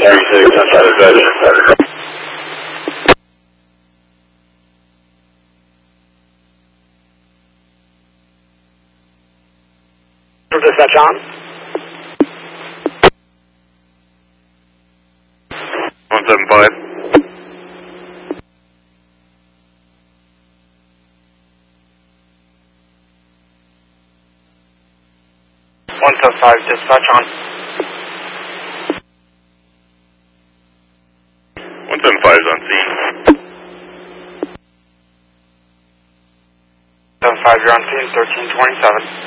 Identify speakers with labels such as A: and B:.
A: 36 outside of Vegas.
B: Dispatch on.
A: 175.
B: Dispatch on.
A: 175 is on scene.
B: 75, you're on scene, 1327.